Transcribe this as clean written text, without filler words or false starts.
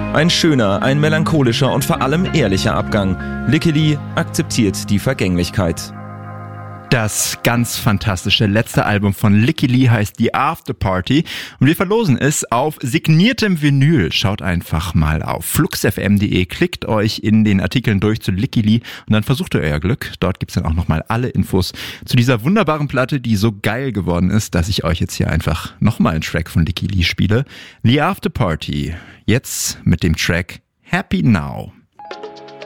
Ein schöner, ein melancholischer und vor allem ehrlicher Abgang. Licky Lee akzeptiert die Vergänglichkeit. Das ganz fantastische letzte Album von Licky Lee heißt The After Party und wir verlosen es auf signiertem Vinyl. Schaut einfach mal auf fluxfm.de, klickt euch in den Artikeln durch zu Licky Lee und dann versucht ihr euer Glück. Dort gibt's dann auch nochmal alle Infos zu dieser wunderbaren Platte, die so geil geworden ist, dass ich euch jetzt hier einfach nochmal einen Track von Licky Lee spiele. The After Party, jetzt mit dem Track Happy Now.